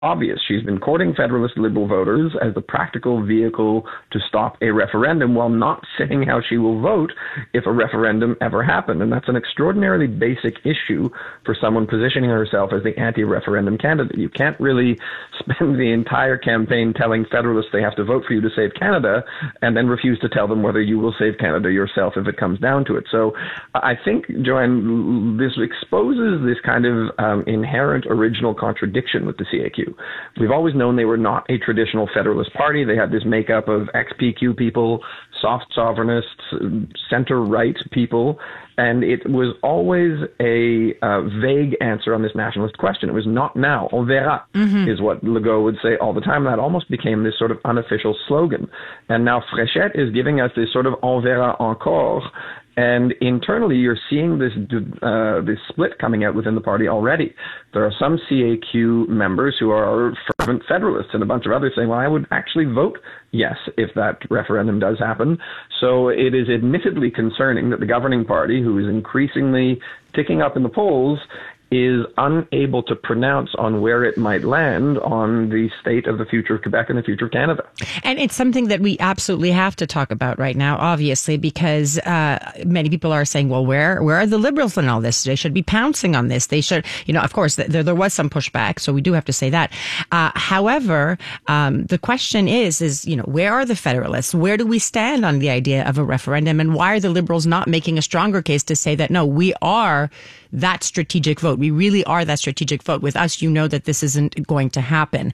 obvious. She's been courting Federalist Liberal voters as the practical vehicle to stop a referendum while not saying how she will vote if a referendum ever happened. And that's an extraordinarily basic issue for someone positioning herself as the anti-referendum candidate. You can't really spend the entire campaign telling Federalists they have to vote for you to save Canada and then refuse to tell them whether you will save Canada yourself if it comes down to it. So I think, Joanne, this exposes this kind of inherent original contradiction with the CAQ. We've always known they were not a traditional Federalist party. They had this makeup of ex-PQ people, soft sovereignists, center-right people, and it was always a vague answer on this nationalist question. It was not now. On verra is what Legault would say all the time. That almost became this sort of unofficial slogan. And now Fréchette is giving us this sort of on verra encore. And internally, you're seeing this split coming out within the party already. There are some CAQ members who are fervent Federalists and a bunch of others saying, well, I would actually vote yes if that referendum does happen. So it is admittedly concerning that the governing party, who is increasingly ticking up in the polls, is unable to pronounce on where it might land on the state of the future of Quebec and the future of Canada. And it's something that we absolutely have to talk about right now, obviously, because many people are saying, well, where are the Liberals in all this? They should be pouncing on this. They should, of course, there was some pushback, so we do have to say that. However, the question is, where are the Federalists? Where do we stand on the idea of a referendum? And why are the Liberals not making a stronger case to say that, no, we are that strategic vote? We really are that strategic vote. With us, that this isn't going to happen.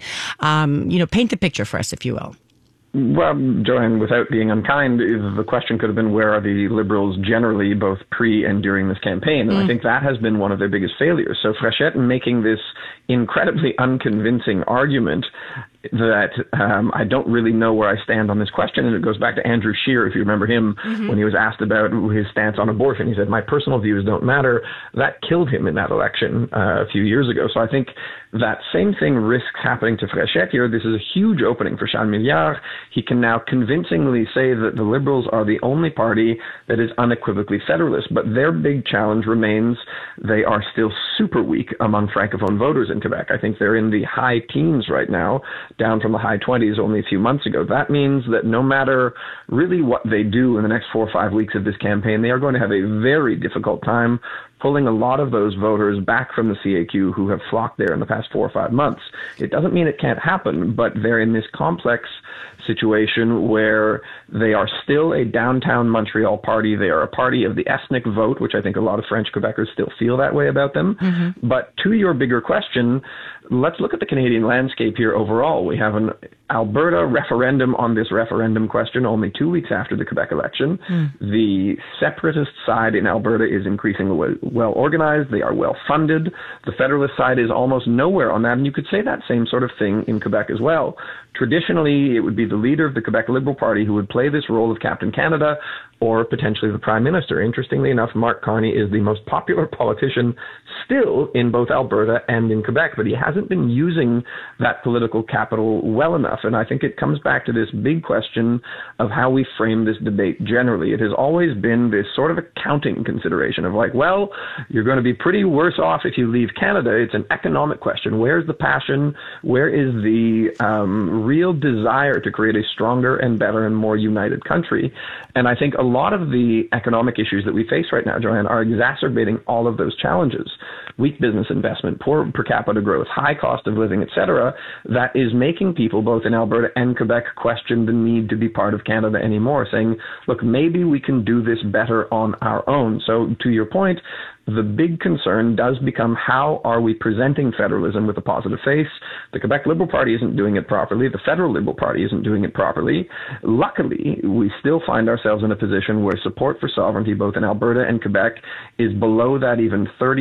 Paint the picture for us, if you will. Well, Joanne, without being unkind, the question could have been, where are the Liberals generally, both pre and during this campaign? And I think that has been one of their biggest failures. So Fréchette making this incredibly unconvincing argument that I don't really know where I stand on this question. And it goes back to Andrew Scheer, if you remember him, when he was asked about his stance on abortion. He said, my personal views don't matter. That killed him in that election a few years ago. So I think that same thing risks happening to Fréchette here. This is a huge opening for Charles Milliard. He can now convincingly say that the Liberals are the only party that is unequivocally Federalist. But their big challenge remains they are still super weak among Francophone voters in Quebec. I think they're in the high teens right now, down from the high 20s only a few months ago. That means that no matter really what they do in the next 4 or 5 weeks of this campaign, they are going to have a very difficult time pulling a lot of those voters back from the CAQ who have flocked there in the past 4 or 5 months. It doesn't mean it can't happen, but they're in this complex situation where they are still a downtown Montreal party. They are a party of the ethnic vote, which I think a lot of French Quebecers still feel that way about them. But to your bigger question, let's look at the Canadian landscape here overall. We have an Alberta referendum on this referendum question only 2 weeks after the Quebec election. The separatist side in Alberta is increasingly well organized. They are well funded. The Federalist side is almost nowhere on that. And you could say that same sort of thing in Quebec as well. Traditionally, it would be the leader of the Quebec Liberal Party who would play this role of Captain Canada or potentially the Prime Minister. Interestingly enough, Mark Carney is the most popular politician still in both Alberta and in Quebec, but he hasn't been using that political capital well enough. And I think it comes back to this big question of how we frame this debate generally. It has always been this sort of accounting consideration of like, well, you're going to be pretty worse off if you leave Canada. It's an economic question. Where's the passion? Where is the real desire to create a stronger and better and more united country? And I think a lot of the economic issues that we face right now, Joanne, are exacerbating all of those challenges. Weak business investment, poor per capita growth, high cost of living, etc., that is making people both in Alberta and Quebec question the need to be part of Canada anymore, saying, look, maybe we can do this better on our own. So to your point, the big concern does become, how are we presenting federalism with a positive face? The Quebec Liberal Party isn't doing it properly. The Federal Liberal Party isn't doing it properly. Luckily, we still find ourselves in a position where support for sovereignty, both in Alberta and Quebec, is below that even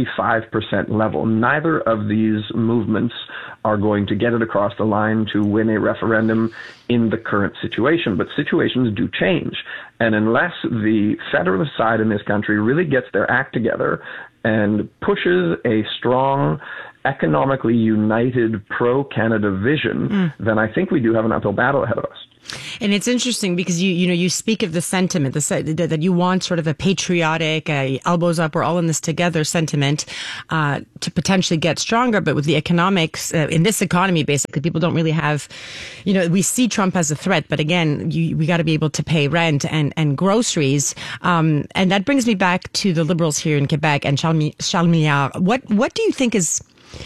35% level. Neither of these movements are going to get it across the line to win a referendum in the current situation. But situations do change. And unless the Federalist side in this country really gets their act together and pushes a strong, economically united pro-Canada vision, then I think we do have an uphill battle ahead of us. And it's interesting because you speak of the sentiment that you want sort of a patriotic, elbows up, we're all in this together sentiment to potentially get stronger. But with the economics in this economy, basically, people don't really have, we see Trump as a threat. But again, we got to be able to pay rent and groceries. And that brings me back to the Liberals here in Quebec and Charles Milliard. What do you think is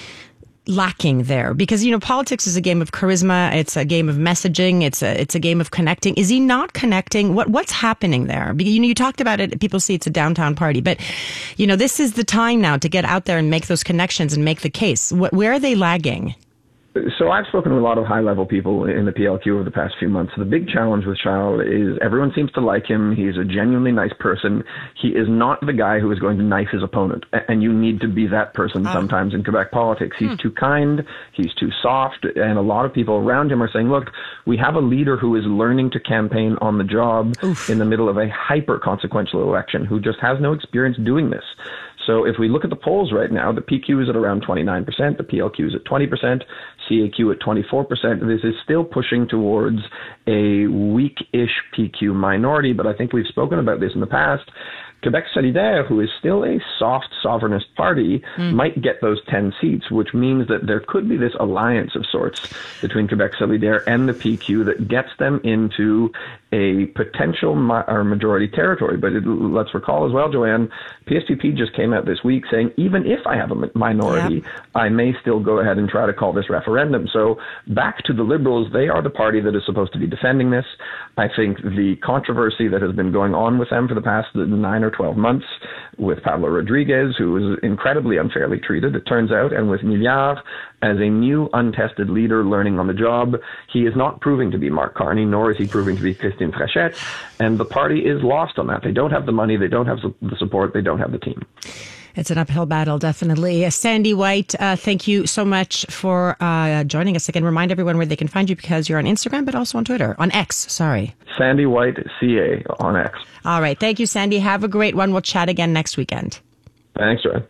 lacking there? Because politics is a game of charisma, it's a game of messaging, it's a game of connecting. Is he not connecting? What's happening there? You talked about it, people see it's a downtown party, but this is the time now to get out there and make those connections and make the case. Where are they lagging? So I've spoken to a lot of high-level people in the PLQ over the past few months. The big challenge with Charles is everyone seems to like him. He's a genuinely nice person. He is not the guy who is going to knife his opponent, and you need to be that person sometimes in Quebec politics. He's too kind, he's too soft, and a lot of people around him are saying, look, we have a leader who is learning to campaign on the job in the middle of a hyper-consequential election, who just has no experience doing this. So if we look at the polls right now, the PQ is at around 29%, the PLQ is at 20%, CAQ at 24%. This is still pushing towards a weak-ish PQ minority, but I think we've spoken about this in the past. Quebec Solidaire, who is still a soft sovereignist party, might get those 10 seats, which means that there could be this alliance of sorts between Quebec Solidaire and the PQ that gets them into a potential majority territory. But let's recall as well, Joanne, PSPP just came out this week saying, even if I have a minority, I may still go ahead and try to call this referendum. So back to the Liberals, they are the party that is supposed to be defending this. I think the controversy that has been going on with them for the past 9 or 12 months with Pablo Rodriguez, who was incredibly unfairly treated, it turns out, and with Milliard as a new untested leader learning on the job, he is not proving to be Mark Carney, nor is he proving to be Christine Frechette, and the party is lost on that. They don't have the money, they don't have the support, they don't have the team. It's an uphill battle, definitely. Sandy White, thank you so much for joining us again. Remind everyone where they can find you because you're on Instagram, but also on Twitter. On X, sorry. Sandy White, CA on X. All right. Thank you, Sandy. Have a great one. We'll chat again next weekend. Thanks, Joanne.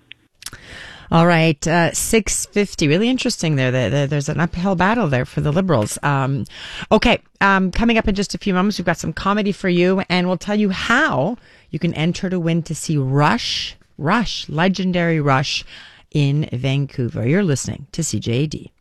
All right. 6:50. Really interesting there. There's an uphill battle there for the Liberals. Okay. Coming up in just a few moments, we've got some comedy for you, and we'll tell you how you can enter to win to see Rush, legendary Rush in Vancouver. You're listening to CJAD.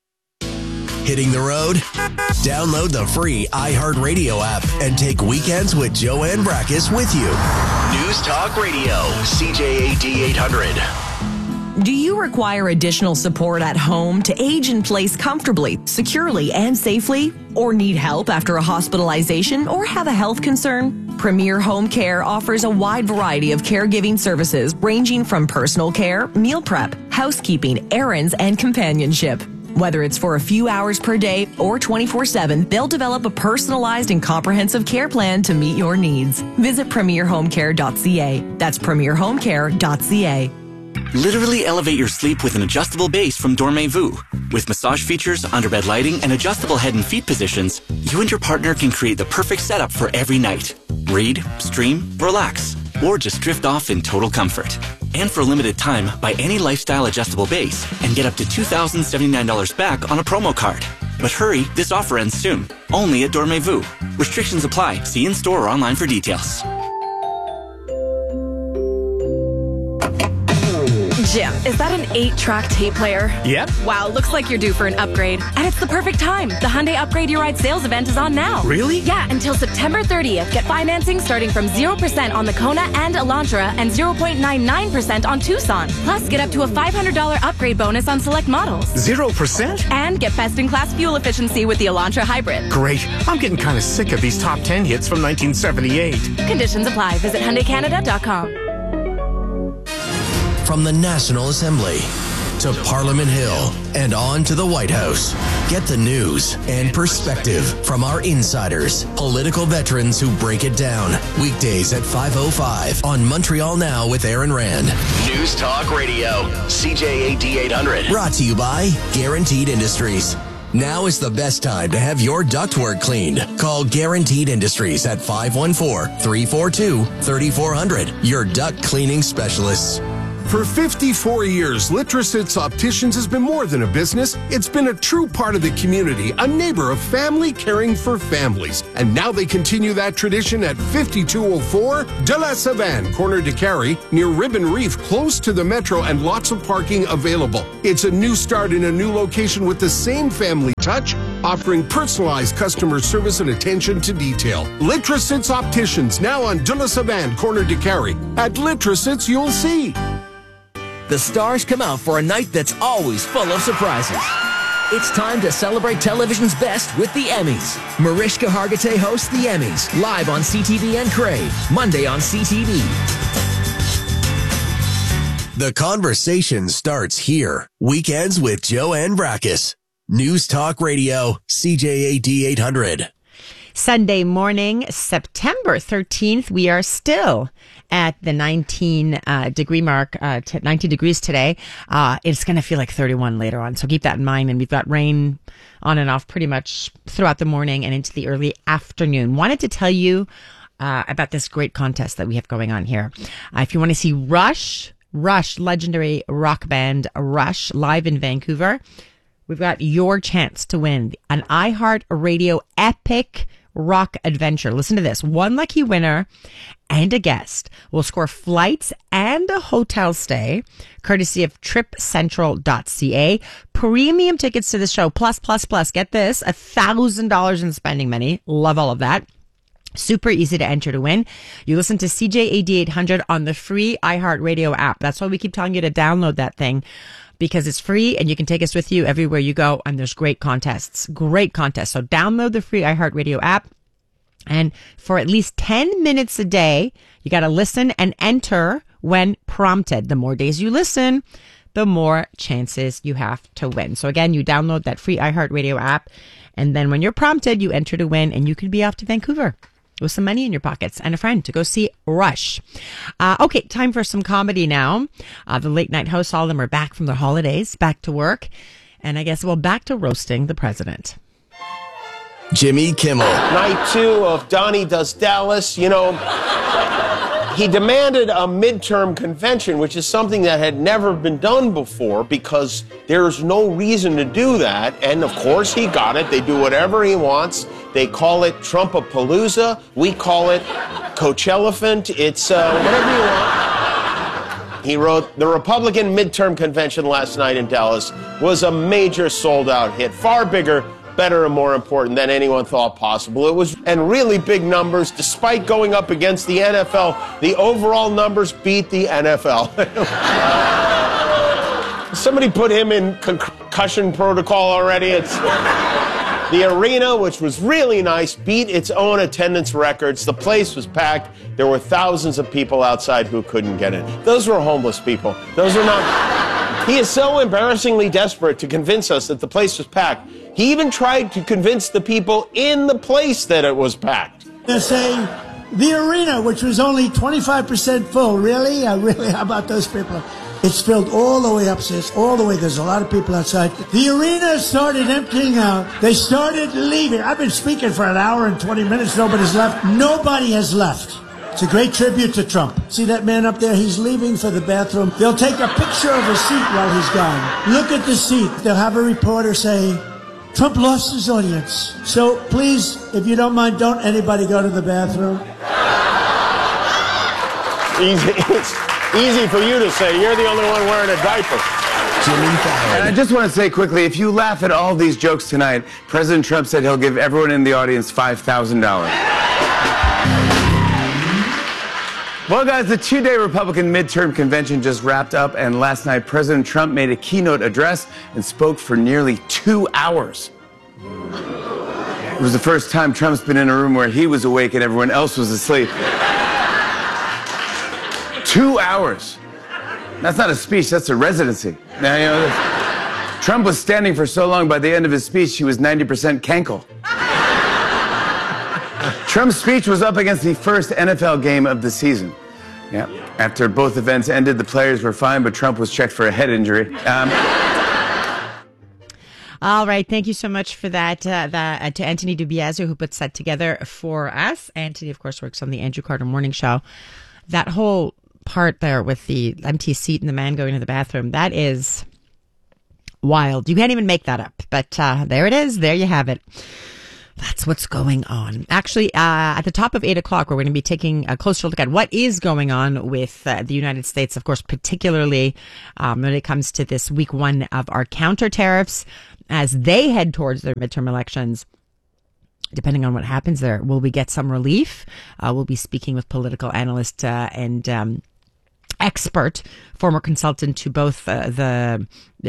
Hitting the road? Download the free iHeartRadio app and take weekends with Joanne Brackus with you. News Talk Radio, CJAD 800. Do you require additional support at home to age in place comfortably, securely, and safely? Or need help after a hospitalization or have a health concern? Premier Home Care offers a wide variety of caregiving services ranging from personal care, meal prep, housekeeping, errands, and companionship. Whether it's for a few hours per day or 24/7, they'll develop a personalized and comprehensive care plan to meet your needs. Visit premierhomecare.ca. That's premierhomecare.ca. Literally elevate your sleep with an adjustable base from Dormez-vous. With massage features, underbed lighting, and adjustable head and feet positions, you and your partner can create the perfect setup for every night. Read, stream, relax, or just drift off in total comfort. And for a limited time, buy any lifestyle adjustable base and get up to $2,079 back on a promo card. But hurry, this offer ends soon. Only at Dormez-vous. Restrictions apply. See in-store or online for details. Jim, is that an 8-track tape player? Yep. Wow, looks like you're due for an upgrade. And it's the perfect time. The Hyundai Upgrade Your Ride sales event is on now. Really? Yeah, until September 30th. Get financing starting from 0% on the Kona and Elantra and 0.99% on Tucson. Plus, get up to a $500 upgrade bonus on select models. 0%? And get best-in-class fuel efficiency with the Elantra Hybrid. Great. I'm getting kind of sick of these top 10 hits from 1978. Conditions apply. Visit HyundaiCanada.com. From the National Assembly to Parliament Hill and on to the White House. Get the news and perspective from our insiders, political veterans who break it down. Weekdays at 5:05 on Montreal Now with Aaron Rand. News Talk Radio, CJAD 800. Brought to you by Guaranteed Industries. Now is the best time to have your ductwork cleaned. Call Guaranteed Industries at 514-342-3400. Your duct cleaning specialists. For 54 years, Litrositz Opticians has been more than a business. It's been a true part of the community, a neighbor of family caring for families. And now they continue that tradition at 5204 de la Savane, corner de Carey, near Ribbon Reef, close to the metro and lots of parking available. It's a new start in a new location with the same family touch, offering personalized customer service and attention to detail. Litrositz Opticians, now on de la Savane, corner de Carey. At Litrositz, you'll see. The stars come out for a night that's always full of surprises. It's time to celebrate television's best with the Emmys. Mariska Hargitay hosts the Emmys, live on CTV and Crave, Monday on CTV. The conversation starts here. Weekends with Joanne Brakis. News Talk Radio, CJAD 800. Sunday morning, September 13th, we are still at the 19 degree mark, 19 degrees today. It's going to feel like 31 later on, so keep that in mind. And we've got rain on and off pretty much throughout the morning and into the early afternoon. Wanted to tell you about this great contest that we have going on here. If you want to see Rush, legendary rock band Rush, live in Vancouver, we've got your chance to win an iHeartRadio epic rock adventure. Listen to this. One lucky winner and a guest will score flights and a hotel stay courtesy of tripcentral.ca. Premium tickets to the show. Plus. Get this. $1,000 in spending money. Love all of that. Super easy to enter to win. You listen to CJAD 800 on the free iHeartRadio app. That's why we keep telling you to download that thing, because it's free and you can take us with you everywhere you go. And there's great contests. So download the free iHeartRadio app. And for at least 10 minutes a day, you got to listen and enter when prompted. The more days you listen, the more chances you have to win. So again, you download that free iHeartRadio app. And then when you're prompted, you enter to win and you could be off to Vancouver with some money in your pockets and a friend to go see Rush. Okay, time for some comedy now. The late night hosts, all of them are back from their holidays, back to work. And I guess, back to roasting the president. Jimmy Kimmel. Night 2 of Donnie Does Dallas. You know, he demanded a midterm convention, which is something that had never been done before because there's no reason to do that. And of course he got it. They do whatever he wants. They call it Trumpapalooza. We call it Coachelephant. It's whatever you want. He wrote, the Republican midterm convention last night in Dallas was a major sold-out hit, far bigger, better, and more important than anyone thought possible. It was, and really big numbers, despite going up against the NFL. The overall numbers beat the NFL. Somebody put him in concussion protocol already. It's the arena, which was really nice, beat its own attendance records. The place was packed. There were thousands of people outside who couldn't get in. Those were homeless people. Those are not. He is so embarrassingly desperate to convince us that the place was packed. He even tried to convince the people in the place that it was packed. They're saying the arena, which was only 25% full. Really? Really? How about those people? It's filled all the way upstairs, all the way. There's a lot of people outside. The arena started emptying out. They started leaving. I've been speaking for an hour and 20 minutes. Nobody's left. Nobody has left. It's a great tribute to Trump. See that man up there? He's leaving for the bathroom. They'll take a picture of his seat while he's gone. Look at the seat. They'll have a reporter say, Trump lost his audience. So please, if you don't mind, don't anybody go to the bathroom. It's easy for you to say. You're the only one wearing a diaper. Jimmy Fallon. And I just want to say quickly, if you laugh at all these jokes tonight, President Trump said he'll give everyone in the audience $5,000. Well, guys, the two-day Republican midterm convention just wrapped up, and last night President Trump made a keynote address and spoke for nearly 2 hours. It was the first time Trump's been in a room where he was awake and everyone else was asleep. 2 hours. That's not a speech, that's a residency. Now, you know, Trump was standing for so long, by the end of his speech, he was 90% cankle. Trump's speech was up against the first NFL game of the season. Yeah. After both events ended, the players were fine, but Trump was checked for a head injury. All right. Thank you so much for that. To Anthony DiBiase, who puts that together for us. Anthony, of course, works on the Andrew Carter Morning Show. That whole part there with the empty seat and the man going to the bathroom. That is wild. You can't even make that up. But there it is. There you have it. That's what's going on. Actually, at the top of 8 o'clock, we're going to be taking a closer look at what is going on with the United States, of course, particularly when it comes to this week one of our counter tariffs as they head towards their midterm elections. Depending on what happens there, will we get some relief? We'll be speaking with political analyst and expert, former consultant to both the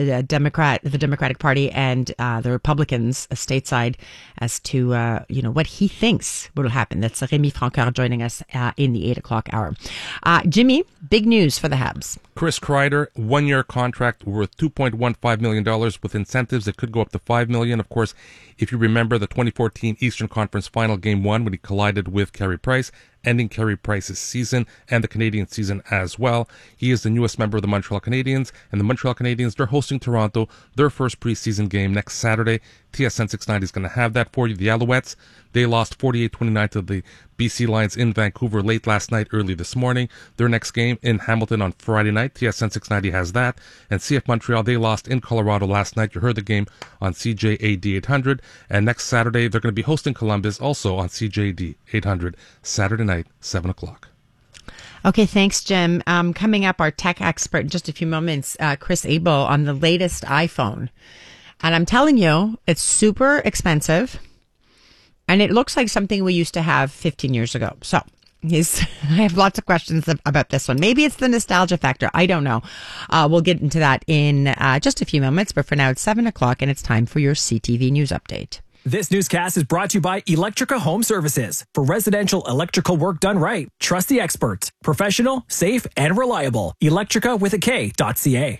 Democratic Party and the Republicans stateside as to what he thinks will happen. That's Rémi Francoeur joining us in the 8 o'clock hour. Jimmy, big news for the Habs. Chris Kreider, 1-year contract worth $2.15 million with incentives that could go up to $5 million. Of course, if you remember the 2014 Eastern Conference Final Game 1 when he collided with Carey Price, ending Carey Price's season and the Canadian season as well. He is the newest member of the Montreal Canadiens, and the Montreal Canadiens, they're hosting Toronto, their first preseason game next Saturday. TSN 690 is going to have that for you. The Alouettes, they lost 48-29 to the BC Lions in Vancouver late last night, early this morning. Their next game in Hamilton on Friday night. TSN 690 has that. And CF Montreal, they lost in Colorado last night. You heard the game on CJAD 800. And next Saturday, they're going to be hosting Columbus also on CJAD 800, Saturday night, 7 o'clock. Okay, thanks, Jim. Coming up, our tech expert in just a few moments, Chris Abel, on the latest iPhone. And I'm telling you, it's super expensive. And it looks like something we used to have 15 years ago. So I have lots of questions about this one. Maybe it's the nostalgia factor. I don't know. We'll get into that in just a few moments. But for now, it's 7 o'clock and it's time for your CTV News Update. This newscast is brought to you by Electrica Home Services. For residential electrical work done right, trust the experts. Professional, safe, and reliable. Electrica with a K.ca.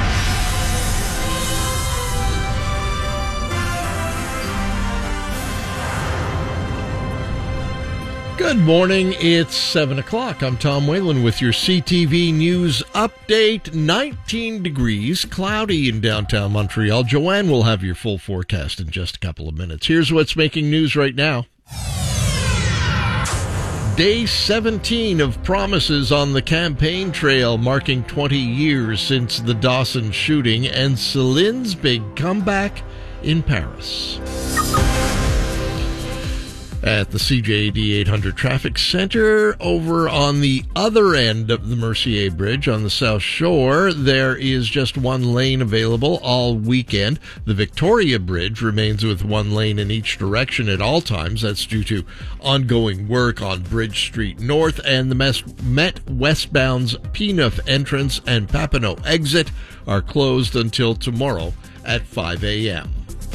Good morning. It's 7 o'clock. I'm Tom Whalen with your CTV News Update. 19 degrees, cloudy in downtown Montreal. Joanne will have your full forecast in just a couple of minutes. Here's what's making news right now. Day 17 of promises on the campaign trail, marking 20 years since the Dawson shooting and Celine's big comeback in Paris. At the CJAD 800 Traffic Center, over on the other end of the Mercier Bridge on the South Shore, there is just one lane available all weekend. The Victoria Bridge remains with one lane in each direction at all times. That's due to ongoing work on Bridge Street North, and the Met westbound's P-Neuf entrance and Papineau exit are closed until tomorrow at 5 a.m.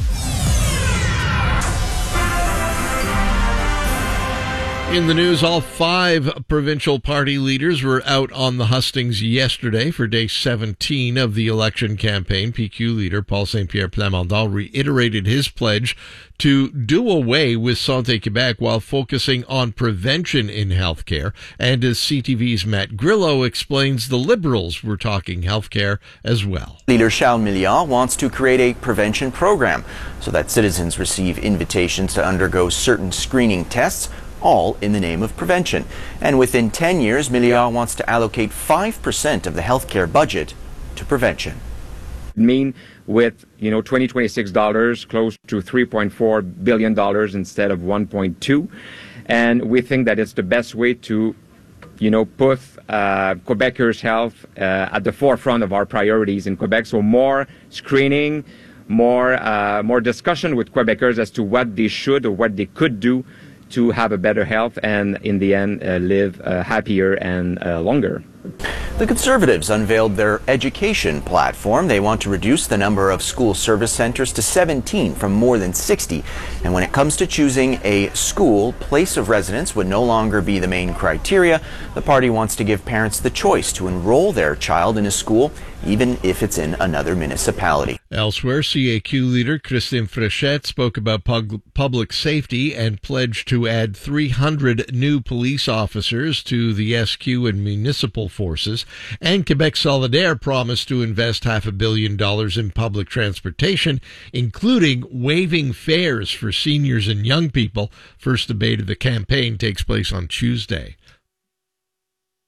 In the news, all 5 provincial party leaders were out on the hustings yesterday for day 17 of the election campaign. PQ leader Paul Saint-Pierre Plamondon reiterated his pledge to do away with Santé Québec while focusing on prevention in healthcare. And as CTV's Matt Grillo explains, the Liberals were talking healthcare as well. Leader Charles Milliard wants to create a prevention program so that citizens receive invitations to undergo certain screening tests, all in the name of prevention. And within 10 years, Milliard wants to allocate 5% of the healthcare budget to prevention. Mean with, $2026, close to $3.4 billion instead of 1.2. And we think that it's the best way to, put Quebecers' health at the forefront of our priorities in Quebec. So more screening, more discussion with Quebecers as to what they should or what they could do to have a better health and, in the end, live happier and longer. The Conservatives unveiled their education platform. They want to reduce the number of school service centers to 17 from more than 60. And when it comes to choosing a school, place of residence would no longer be the main criteria. The party wants to give parents the choice to enroll their child in a school, even if it's in another municipality. Elsewhere, CAQ leader Christine Fréchette spoke about public safety and pledged to add 300 new police officers to the SQ and municipal forces. And Quebec Solidaire promised to invest $500 million in public transportation, including waiving fares for seniors and young people. First debate of the campaign takes place on Tuesday.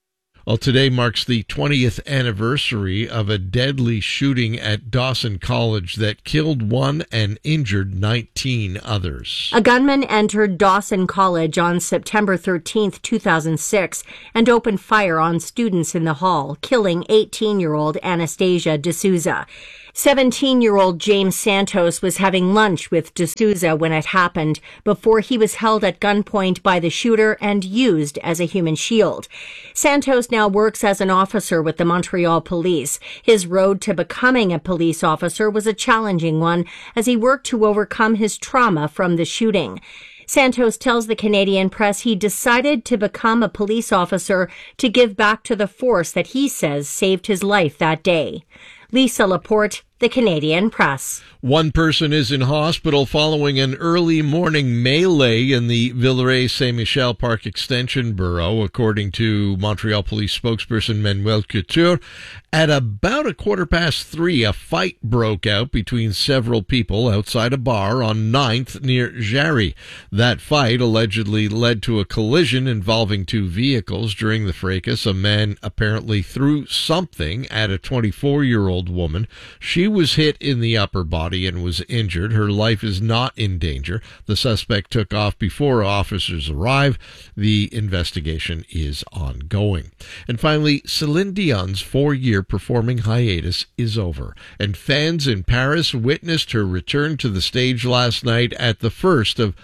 Well, today marks the 20th anniversary of a deadly shooting at Dawson College that killed 1 and injured 19 others. A gunman entered Dawson College on September 13, 2006, and opened fire on students in the hall, killing 18-year-old Anastasia D'Souza. 17-year-old James Santos was having lunch with D'Souza when it happened, before he was held at gunpoint by the shooter and used as a human shield. Santos now works as an officer with the Montreal Police. His road to becoming a police officer was a challenging one, as he worked to overcome his trauma from the shooting. Santos tells the Canadian Press he decided to become a police officer to give back to the force that he says saved his life that day. Lisa Laporte, the Canadian Press. One person is in hospital following an early morning melee in the Villeray-Saint-Michel Park Extension Borough, according to Montreal Police spokesperson Manuel Couture. At about 3:15, a fight broke out between several people outside a bar on 9th near Jarry. That fight allegedly led to a collision involving 2 vehicles. During the fracas, a man apparently threw something at a 24-year-old woman. She was hit in the upper body and was injured. Her life is not in danger. The suspect took off before officers arrived. The investigation is ongoing. And finally, Celine Dion's 4-year performing hiatus is over, and fans in Paris witnessed her return to the stage last night at the first of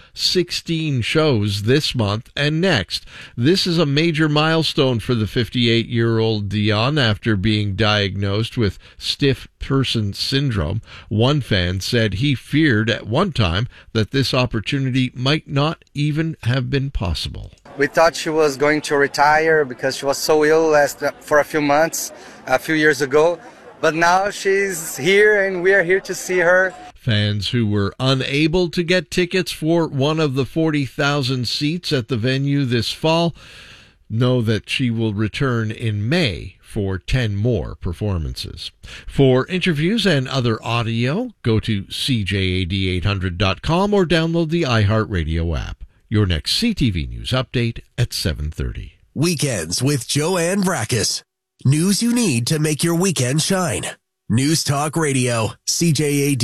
16 shows this month and next. This is a major milestone for the 58-year-old Dion after being diagnosed with stiff person syndrome. One fan said he feared at one time that this opportunity might not even have been possible. We thought she was going to retire because she was so ill for a few months, a few years ago. But now she's here and we are here to see her. Fans who were unable to get tickets for one of the 40,000 seats at the venue this fall know that she will return in May for 10 more performances. For interviews and other audio, go to CJAD800.com or download the iHeartRadio app. Your next CTV News update at 7:30. Weekends with Joanne Brakis. News you need to make your weekend shine. News Talk Radio, CJAD.